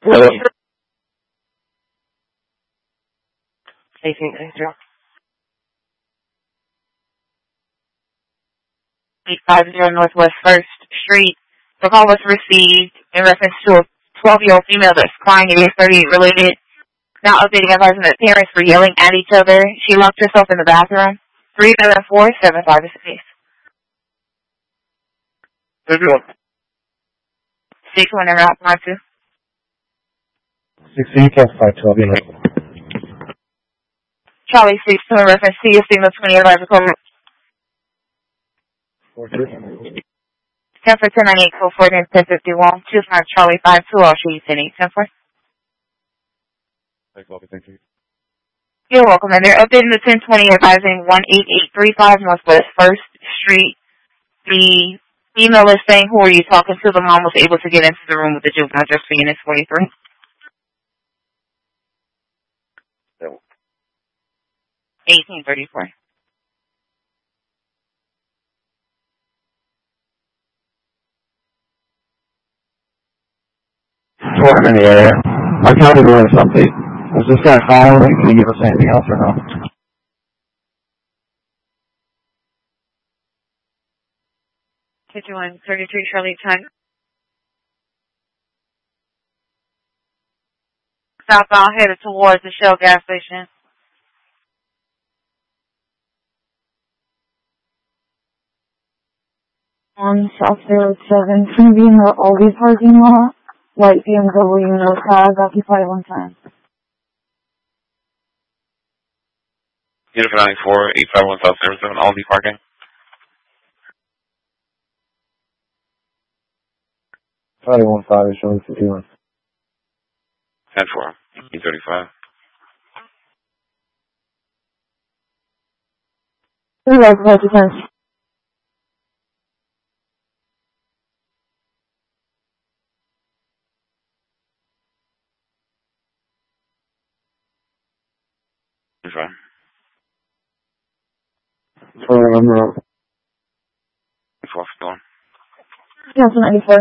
Hello. 850 Northwest 1st Street. The call was received in reference to a 12-year-old female that's crying at age 38 related. Now updating advising that parents were yelling at each other. She locked herself in the bathroom. 37475 is the case. 51. 61 and route 52. 16 plus 512, you know. Charlie 62 in reference to your signal 20 advisor code. 43. 10 for 1098 code 14 1051. 25 Charlie 52. I'll show you 10 for. Thank you. You're welcome. And they're updating the 1020 advising 18835 Northwest 1st Street. The email is saying, who are you talking to? The mom was able to get into the room with the juvenile just for unit 43. 1834. I'm in the area. I counted doing something. Was this guy following? Can you give us anything else or no? Fifty-one 33 Charlie Time. Southbound headed towards the Shell gas station. On South 07, be in the Aldi parking lot. White BMW, no tag, occupied 1 time. Unit 94, 851 South 07, Aldi parking. Friday 15 is showing 51. 10-4, 835. Who has the defense? That's fine. Phone number up. 451. Yes, 94.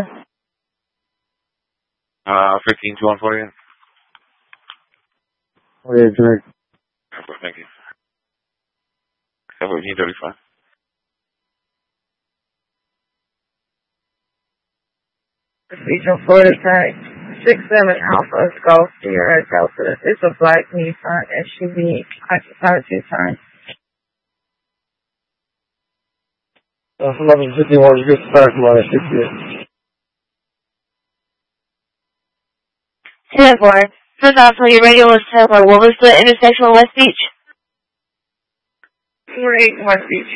15 2148. Oh, yeah, correct. Thank you. 1435. Regional Florida Tag 67 Alpha Golf Sierra Delta. It's a black Nissan SUV occupied 2 times. 1151 good start from on 68. 10-4. First off, so your radio was 10-4. What was the intersection of West Beach? 48 West Beach.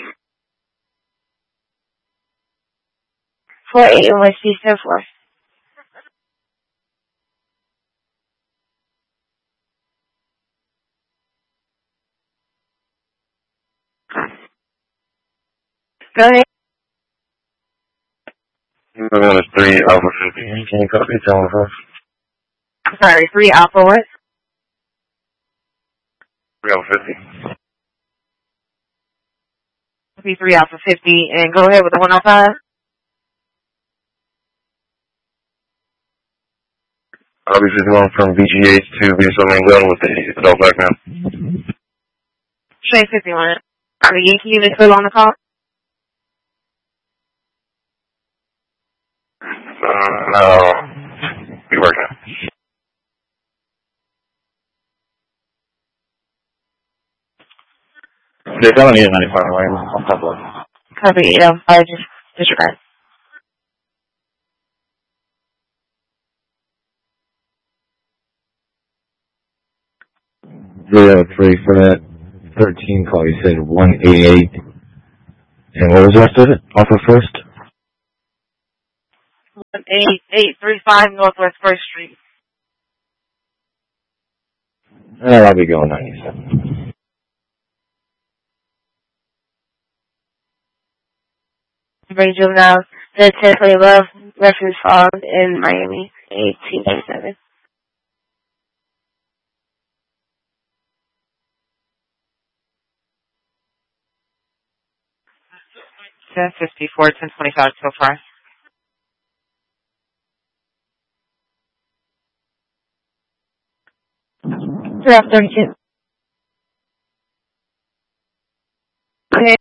48 West Beach, 10-4. Go ahead. That is 3 Alpha 50. Can you copy telephone? Sorry, 3 Alpha what? 3 Alpha 50. Be 3 Alpha 50, and go ahead with the 105. I'll be just going from BGH to BSO Mangle with the adult background. Train 51. Are the Yankee units still on the call? No. Be working. They don't need 95 away. I'll top one. Copy, I just disregard. Three for that 13 call. You said 188. And what was the rest of it? Off of first? 18835 Northwest 1st Street. I'll be going 97. Bring juveniles. The 10-20 above reference found in Miami, 1897. 1054, 1025 so far. Draft 32. Okay.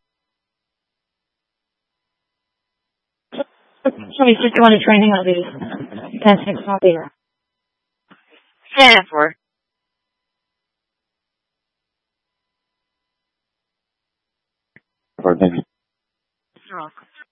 Somebody just wanted training on these. 10-6 not there. 10-4. Thank you. You're welcome.